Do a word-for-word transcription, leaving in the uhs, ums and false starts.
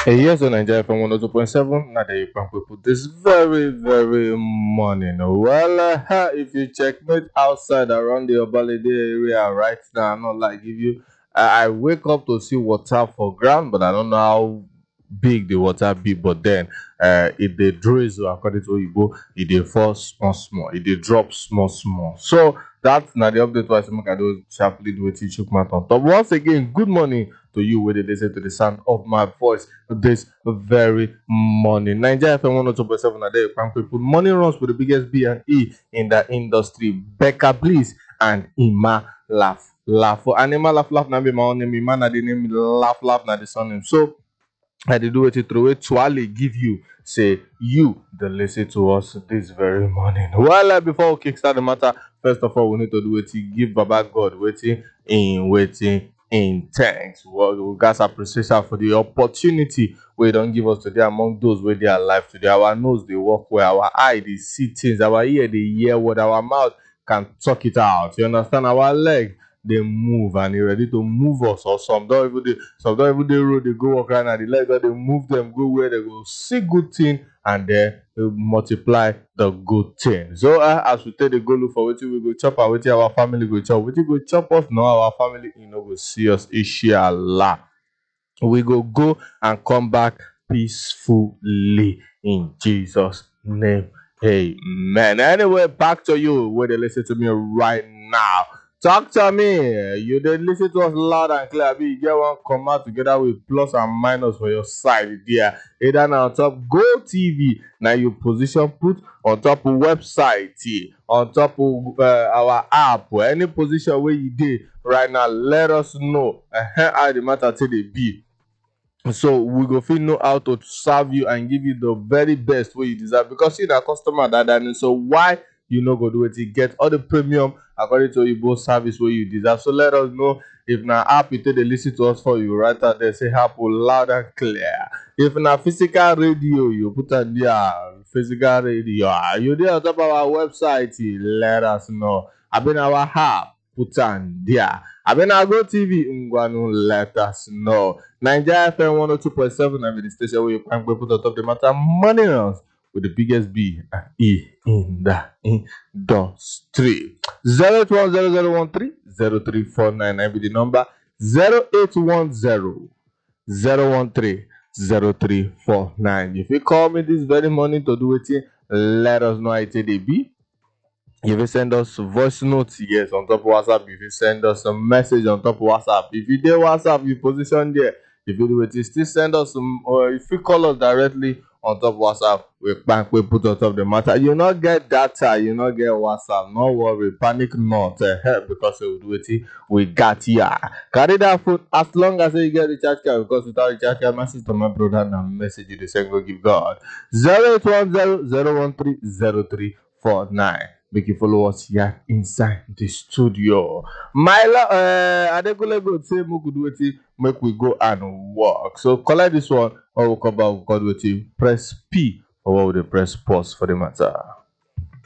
Hey, yes, on Nigeria from one oh two point seven. Now that you can put this very, very morning. Well, uh, if you checkmate outside around the Obalede area right now, I'm not like if you, I, I wake up to see water for ground, but I don't know how big the water be. But then, uh, if they drizzle according to Igbo, it they fall small, small, it they drop small, small. So that's not the update. Why some can do sharply do it. Chook mouth on top. Once again, good morning to you where they listen to the sound of my voice this very morning. Nigeria F M one oh two point seven a day. People money runs with the biggest B and E in the industry. Becca Bliss and Ima Laugh. Laugh. For Anima Laugh Laugh na be my own name. Ima na the name Laugh Laugh na the son name. So I did do it through it to Ali give you say you the listen to us this very morning. Well, uh, before we kickstart the matter, first of all, we need to do it. Give Baba God waiting in waiting in thanks. Well, we got appreciation for the opportunity we don't give us today among those where they are alive today. Our nose they work well, our eye they see things, our ear they hear what, our mouth can talk it out. You understand? Our leg they move and they ready to move us, or some don't even they, some don't even they road they go walk right now. The leg that they move them go where they go see good thing and then they multiply the good thing. So uh, as we take the go look for what we go chop and what our family go chop, what go chop us now our family you know go see us inshallah. We go go and come back peacefully in Jesus' name. Amen. Anyway, back to you where they listen to me right now. Talk to me. You did listen to us loud and clear. Be you get one come out together with plus and minus for your side there. Either now on top Go T V. Now you position put on top of website, on top of uh, our app, or any position where you did right now. Let us know uh, how the matter till they be. So we go feel know how to serve you and give you the very best way you deserve because you're a customer that and so why you no go do it you get all the premium according to your both service where you deserve. So let us know if na app you take the listen to us for you right out there say apple loud and clear. If na physical radio you put on there physical radio you there on top of our website let us know. I been our app put on there. I been our Go T V ngwanu let us know. Nigeria F M one oh two point seven and the station where you can put on top the matter money rounds with the biggest B and E in the industry. zero eight one zero zero one three zero three four nine I be the number zero eight one zero zero one three zero three four nine. If you call me this very morning to do it, let us know how it be. If you send us voice notes, yes, on top of WhatsApp. If you send us a message on top of WhatsApp. If you did WhatsApp, you position there. If you do it, still send us some, or if you call us directly on top of WhatsApp, we bank we put on top the matter. You not get data, you not get WhatsApp. No worry, panic not uh, help because we do it. We got ya. Carry that food as long as you get the recharge card because without recharge card, my sister, my brother, and message you the same go give God zero eight one zero zero one three zero three four nine. Make you follow us here inside the studio. My love, uh, Adekule go say we could do it. Make we go and work. So collect this one, or we'll come back. We'll do it. Press P, or we'll press pause for the matter.